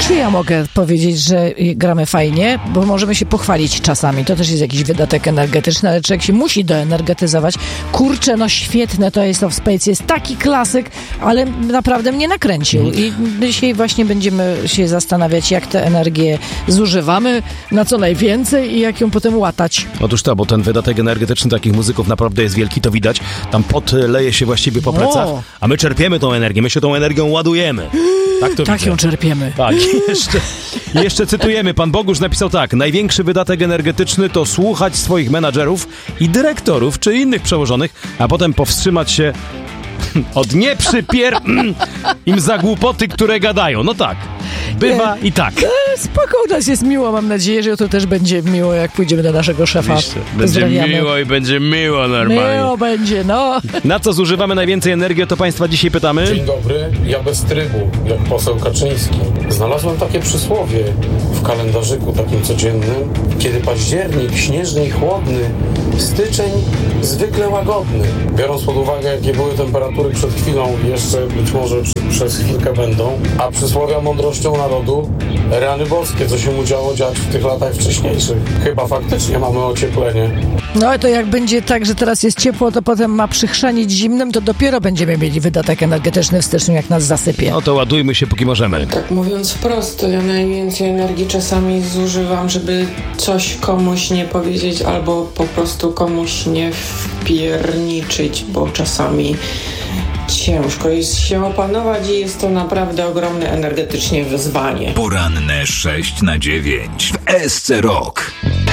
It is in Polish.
Czy ja mogę powiedzieć, że gramy fajnie, bo możemy się pochwalić czasami. To też jest jakiś wydatek energetyczny, ale człowiek się musi doenergetyzować. Kurczę, no świetne to jest, of Spades jest taki klasyk, ale naprawdę mnie nakręcił. I dzisiaj właśnie będziemy się zastanawiać, jak tę energię zużywamy, na co najwięcej i jak ją potem łatać. Otóż to, bo ten wydatek energetyczny takich muzyków naprawdę jest wielki, to widać. Tam pot leje się właściwie po plecach, a my czerpiemy tą energię, my się tą energią ładujemy. Tak ją czerpiemy. Tak, jeszcze cytujemy. Pan Bogusz napisał tak. Największy wydatek energetyczny to słuchać swoich menadżerów i dyrektorów, czy innych przełożonych, a potem powstrzymać się od im za głupoty, które gadają. No tak. Bywa i tak. Spoko, u nas jest miło, mam nadzieję, że to też będzie miło, jak pójdziemy do naszego szefa. Będzie miło i będzie miło normalnie. Miło będzie, no. Na co zużywamy najwięcej energii, to Państwa dzisiaj pytamy. Dzień dobry, ja bez trybu, jak poseł Kaczyński. Znalazłem takie przysłowie w kalendarzyku takim codziennym. Kiedy październik śnieżny i chłodny, styczeń zwykle łagodny. Biorąc pod uwagę, jakie były temperatury przed chwilą, jeszcze być może przez chwilkę będą, a przysłowia mądrością narodu, rany boskie, co się musiało dziać w tych latach wcześniejszych. Chyba faktycznie mamy ocieplenie. No to jak będzie tak, że teraz jest ciepło, to potem ma przychrzanić zimnym, to dopiero będziemy mieli wydatek energetyczny w styczniu, jak nas zasypie. No to ładujmy się, póki możemy. Tak mówiąc wprost, to ja najwięcej energii czasami zużywam, żeby coś komuś nie powiedzieć albo po prostu komuś nie wpierniczyć, bo czasami ciężko jest się opanować i jest to naprawdę ogromne energetycznie wyzwanie. Poranne 6 na 9 w SC Rock.